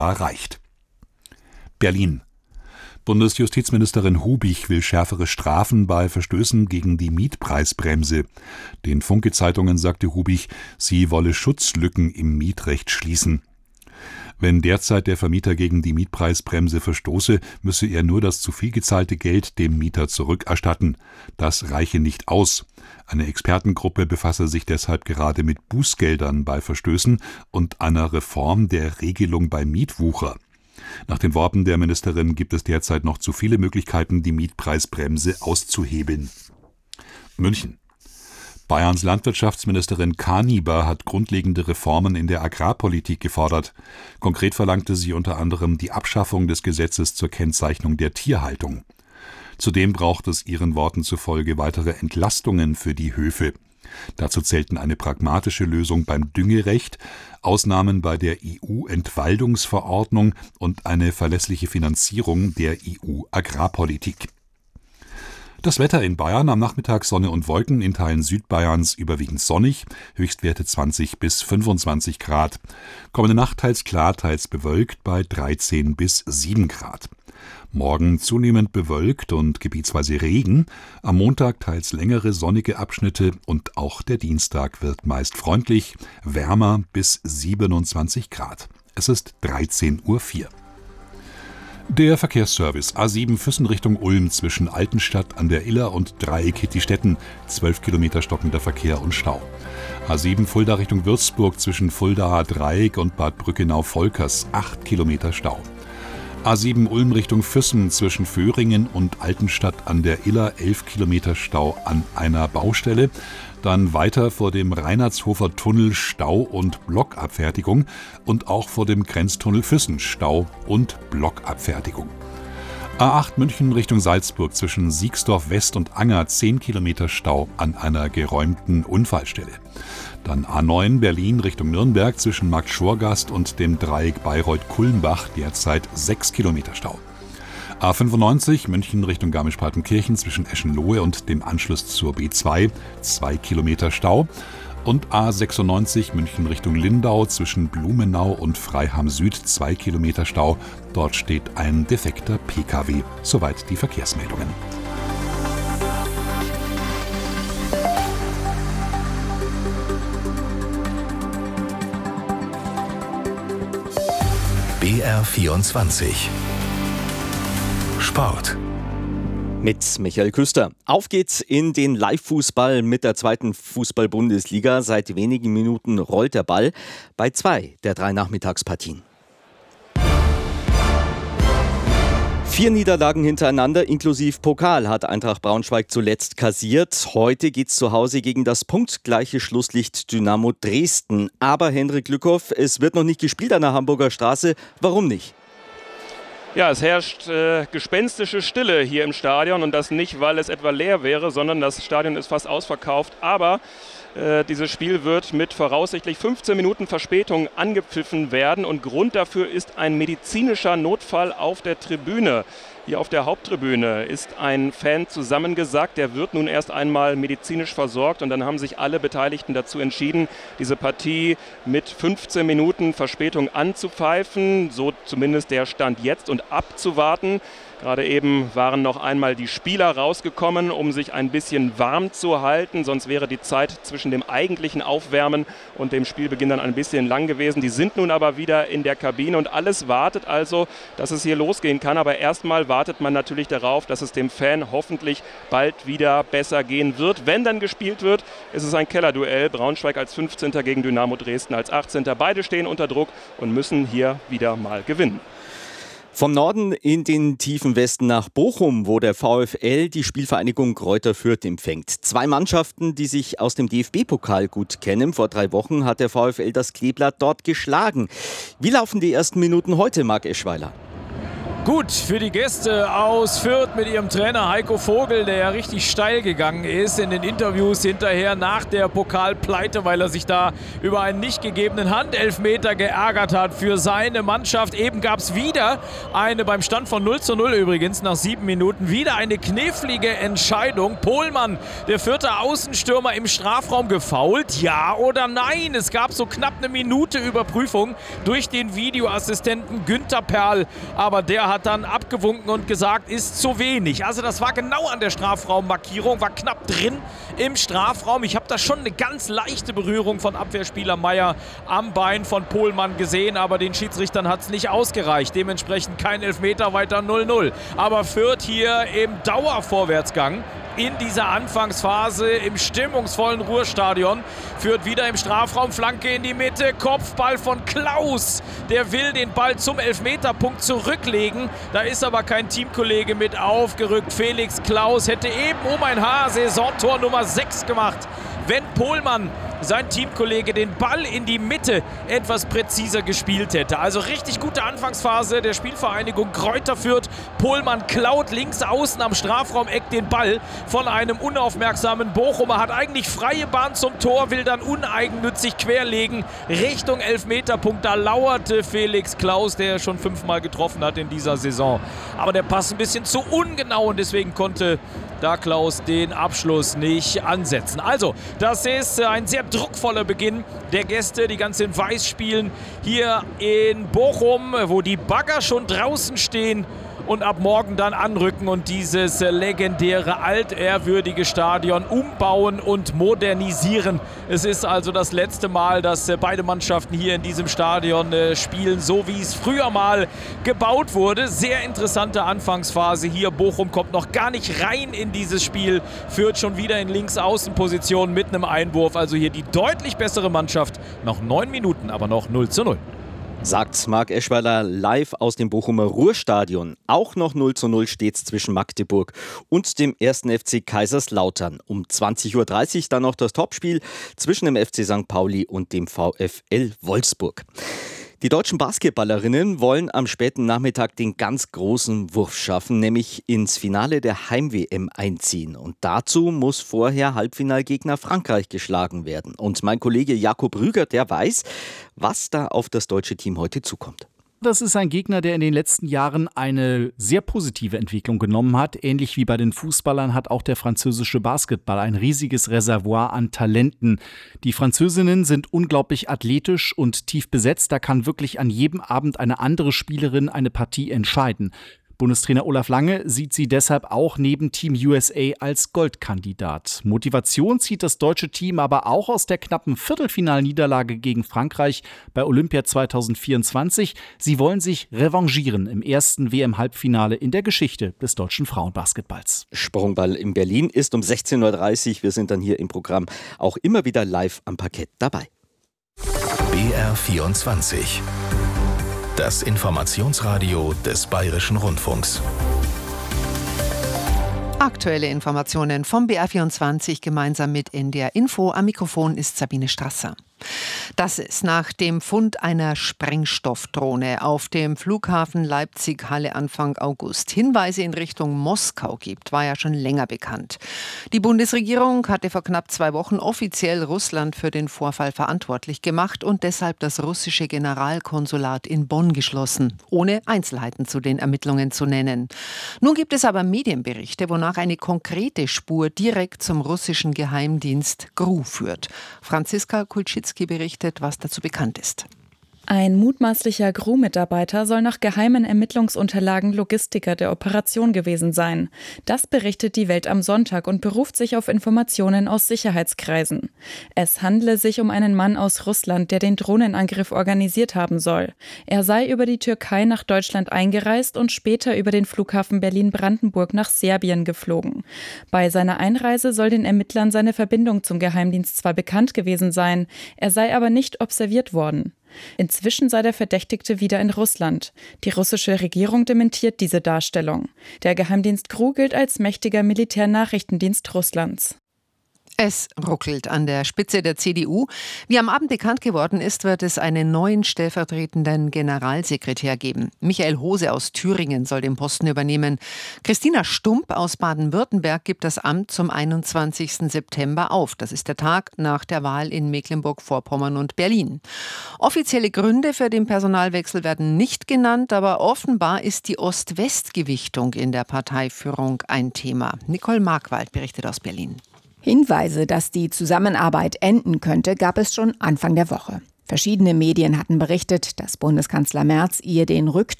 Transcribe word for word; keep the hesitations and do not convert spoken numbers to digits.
reicht. Berlin. Bundesjustizministerin Hubich will schärfere Strafen bei Verstößen gegen die Mietpreisbremse. Den Funke-Zeitungen sagte Hubich, sie wolle Schutzlücken im Mietrecht schließen. Wenn derzeit der Vermieter gegen die Mietpreisbremse verstoße, müsse er nur das zu viel gezahlte Geld dem Mieter zurückerstatten. Das reiche nicht aus. Eine Expertengruppe befasse sich deshalb gerade mit Bußgeldern bei Verstößen und einer Reform der Regelung bei Mietwucher. Nach den Worten der Ministerin gibt es derzeit noch zu viele Möglichkeiten, die Mietpreisbremse auszuhebeln. München. Bayerns Landwirtschaftsministerin Kaniber hat grundlegende Reformen in der Agrarpolitik gefordert. Konkret verlangte sie unter anderem die Abschaffung des Gesetzes zur Kennzeichnung der Tierhaltung. Zudem braucht es ihren Worten zufolge weitere Entlastungen für die Höfe. Dazu zählten eine pragmatische Lösung beim Düngerecht, Ausnahmen bei der E U-Entwaldungsverordnung und eine verlässliche Finanzierung der E U-Agrarpolitik. Das Wetter in Bayern: am Nachmittag Sonne und Wolken, in Teilen Südbayerns überwiegend sonnig, Höchstwerte zwanzig bis fünfundzwanzig Grad. Kommende Nacht teils klar, teils bewölkt bei dreizehn bis sieben Grad. Morgen zunehmend bewölkt und gebietsweise Regen, am Montag teils längere sonnige Abschnitte und auch der Dienstag wird meist freundlich, wärmer bis siebenundzwanzig Grad. Es ist dreizehn Uhr vier. Der Verkehrsservice: A sieben Füssen Richtung Ulm zwischen Altenstadt an der Iller und Dreieck Hittistetten, zwölf Kilometer stockender Verkehr und Stau. A sieben Fulda Richtung Würzburg zwischen Fuldaer Dreieck und Bad Brückenau-Volkers, acht Kilometer Stau. A sieben Ulm Richtung Füssen zwischen Föhringen und Altenstadt an der Iller, elf Kilometer Stau an einer Baustelle. Dann weiter vor dem Reinhardshofer Tunnel Stau und Blockabfertigung und auch vor dem Grenztunnel Füssen Stau und Blockabfertigung. A acht München Richtung Salzburg zwischen Siegsdorf West und Anger, zehn Kilometer Stau an einer geräumten Unfallstelle. Dann A neun Berlin Richtung Nürnberg zwischen Marktschorgast und dem Dreieck Bayreuth-Kulmbach, derzeit sechs Kilometer Stau. A fünfundneunzig München Richtung Garmisch-Partenkirchen zwischen Eschenlohe und dem Anschluss zur B zwei, zwei Kilometer Stau. Und A sechsundneunzig München Richtung Lindau zwischen Blumenau und Freiham Süd, zwei Kilometer Stau. Dort steht ein defekter P K W. Soweit die Verkehrsmeldungen. B R vierundzwanzig Sport. Mit Michael Küster. Auf geht's in den Live-Fußball mit der zweiten Fußball-Bundesliga. Seit wenigen Minuten rollt der Ball bei zwei der drei Nachmittagspartien. Vier Niederlagen hintereinander, inklusive Pokal, hat Eintracht Braunschweig zuletzt kassiert. Heute geht's zu Hause gegen das punktgleiche Schlusslicht Dynamo Dresden. Aber Hendrik Lückhoff, es wird noch nicht gespielt an der Hamburger Straße. Warum nicht? Ja, es herrscht äh, gespenstische Stille hier im Stadion und das nicht, weil es etwa leer wäre, sondern das Stadion ist fast ausverkauft. Aber äh, dieses Spiel wird mit voraussichtlich fünfzehn Minuten Verspätung angepfiffen werden und Grund dafür ist ein medizinischer Notfall auf der Tribüne. Hier auf der Haupttribüne ist ein Fan zusammengesackt, der wird nun erst einmal medizinisch versorgt und dann haben sich alle Beteiligten dazu entschieden, diese Partie mit fünfzehn Minuten Verspätung anzupfeifen, so zumindest der Stand jetzt, und abzuwarten. Gerade eben waren noch einmal die Spieler rausgekommen, um sich ein bisschen warm zu halten. Sonst wäre die Zeit zwischen dem eigentlichen Aufwärmen und dem Spielbeginn dann ein bisschen lang gewesen. Die sind nun aber wieder in der Kabine und alles wartet also, dass es hier losgehen kann. Aber erstmal wartet man natürlich darauf, dass es dem Fan hoffentlich bald wieder besser gehen wird. Wenn dann gespielt wird, ist es ein Kellerduell. Braunschweig als fünfzehnter gegen Dynamo Dresden als achtzehnter Beide stehen unter Druck und müssen hier wieder mal gewinnen. Vom Norden in den tiefen Westen nach Bochum, wo der VfL die Spielvereinigung Greuther Fürth empfängt. Zwei Mannschaften, die sich aus dem D F B-Pokal gut kennen. Vor drei Wochen hat der VfL das Kleeblatt dort geschlagen. Wie laufen die ersten Minuten heute, Marc Eschweiler? Gut für die Gäste aus Fürth mit ihrem Trainer Heiko Vogel, der ja richtig steil gegangen ist in den Interviews hinterher nach der Pokalpleite, weil er sich da über einen nicht gegebenen Handelfmeter geärgert hat für seine Mannschaft. Eben gab es wieder eine, beim Stand von null zu null übrigens, nach sieben Minuten, wieder eine knifflige Entscheidung. Pohlmann, der vierte Außenstürmer, im Strafraum gefoult, ja oder nein? Es gab so knapp eine Minute Überprüfung durch den Videoassistenten Günther Perl, aber der hat dann abgewunken und gesagt, ist zu wenig. Also das war genau an der Strafraummarkierung, war knapp drin im Strafraum. Ich habe da schon eine ganz leichte Berührung von Abwehrspieler Meier am Bein von Pohlmann gesehen, aber den Schiedsrichtern hat es nicht ausgereicht. Dementsprechend kein Elfmeter, weiter null null. Aber Fürth hier im Dauervorwärtsgang in dieser Anfangsphase im stimmungsvollen Ruhrstadion. Führt wieder im Strafraum, Flanke in die Mitte, Kopfball von Klaus. Der will den Ball zum Elfmeterpunkt zurücklegen. Da ist aber kein Teamkollege mit aufgerückt. Felix Klaus hätte eben um ein Haar Saisontor Nummer sechs gemacht, wenn Pohlmann, sein Teamkollege, den Ball in die Mitte etwas präziser gespielt hätte. Also richtig gute Anfangsphase der Spielvereinigung Greuther Fürth. Pohlmann klaut links außen am Strafraumeck den Ball von einem unaufmerksamen Bochumer, hat eigentlich freie Bahn zum Tor, will dann uneigennützig querlegen Richtung Elfmeterpunkt. Da lauerte Felix Klaus, der schon fünfmal getroffen hat in dieser Saison. Aber der Pass ein bisschen zu ungenau und deswegen konnte da Klaus den Abschluss nicht ansetzen. Also, das ist ein sehr druckvoller Beginn der Gäste, die ganz in Weiß spielen. Hier in Bochum, wo die Bagger schon draußen stehen und ab morgen dann anrücken und dieses legendäre, altehrwürdige Stadion umbauen und modernisieren. Es ist also das letzte Mal, dass beide Mannschaften hier in diesem Stadion spielen, so wie es früher mal gebaut wurde. Sehr interessante Anfangsphase hier. Bochum kommt noch gar nicht rein in dieses Spiel, führt schon wieder in Linksaußenposition mit einem Einwurf. Also hier die deutlich bessere Mannschaft. Noch neun Minuten, aber noch null zu null. Sagt Marc Eschweiler live aus dem Bochumer Ruhrstadion. Auch noch null zu null steht's zwischen Magdeburg und dem ersten F C Kaiserslautern. Um zwanzig Uhr dreißig dann noch das Topspiel zwischen dem F C Sankt Pauli und dem VfL Wolfsburg. Die deutschen Basketballerinnen wollen am späten Nachmittag den ganz großen Wurf schaffen, nämlich ins Finale der Heim-W M einziehen. Und dazu muss vorher Halbfinalgegner Frankreich geschlagen werden. Und mein Kollege Jakob Rüger, der weiß, was da auf das deutsche Team heute zukommt. Das ist ein Gegner, der in den letzten Jahren eine sehr positive Entwicklung genommen hat. Ähnlich wie bei den Fußballern hat auch der französische Basketball ein riesiges Reservoir an Talenten. Die Französinnen sind unglaublich athletisch und tief besetzt. Da kann wirklich an jedem Abend eine andere Spielerin eine Partie entscheiden. Bundestrainer Olaf Lange sieht sie deshalb auch neben Team U S A als Goldkandidat. Motivation zieht das deutsche Team aber auch aus der knappen Viertelfinalniederlage gegen Frankreich bei Olympia zwanzig vierundzwanzig. Sie wollen sich revanchieren im ersten W M-Halbfinale in der Geschichte des deutschen Frauenbasketballs. Sprungball in Berlin ist um sechzehn Uhr dreißig. Wir sind dann hier im Programm auch immer wieder live am Parkett dabei. B R vierundzwanzig. Das Informationsradio des Bayerischen Rundfunks. Aktuelle Informationen vom B R vierundzwanzig gemeinsam mit N D R Info. Am Mikrofon ist Sabine Strasser. Dass es nach dem Fund einer Sprengstoffdrohne auf dem Flughafen Leipzig-Halle Anfang August Hinweise in Richtung Moskau gibt, war ja schon länger bekannt. Die Bundesregierung hatte vor knapp zwei Wochen offiziell Russland für den Vorfall verantwortlich gemacht und deshalb das russische Generalkonsulat in Bonn geschlossen, ohne Einzelheiten zu den Ermittlungen zu nennen. Nun gibt es aber Medienberichte, wonach eine konkrete Spur direkt zum russischen Geheimdienst G R U führt. Franziska Kulczycka berichtet, was dazu bekannt ist. Ein mutmaßlicher G R U-Mitarbeiter soll nach geheimen Ermittlungsunterlagen Logistiker der Operation gewesen sein. Das berichtet die Welt am Sonntag und beruft sich auf Informationen aus Sicherheitskreisen. Es handle sich um einen Mann aus Russland, der den Drohnenangriff organisiert haben soll. Er sei über die Türkei nach Deutschland eingereist und später über den Flughafen Berlin-Brandenburg nach Serbien geflogen. Bei seiner Einreise soll den Ermittlern seine Verbindung zum Geheimdienst zwar bekannt gewesen sein, er sei aber nicht observiert worden. Inzwischen sei der Verdächtigte wieder in Russland. Die russische Regierung dementiert diese Darstellung. Der Geheimdienst G R U gilt als mächtiger Militärnachrichtendienst Russlands. Es ruckelt an der Spitze der C D U. Wie am Abend bekannt geworden ist, wird es einen neuen stellvertretenden Generalsekretär geben. Michael Hose aus Thüringen soll den Posten übernehmen. Christina Stump aus Baden-Württemberg gibt das Amt zum einundzwanzigsten September auf. Das ist der Tag nach der Wahl in Mecklenburg-Vorpommern und Berlin. Offizielle Gründe für den Personalwechsel werden nicht genannt, aber offenbar ist die Ost-West-Gewichtung in der Parteiführung ein Thema. Nicole Markwald berichtet aus Berlin. Hinweise, dass die Zusammenarbeit enden könnte, gab es schon Anfang der Woche. Verschiedene Medien hatten berichtet, dass Bundeskanzler Merz ihr den Rücktritt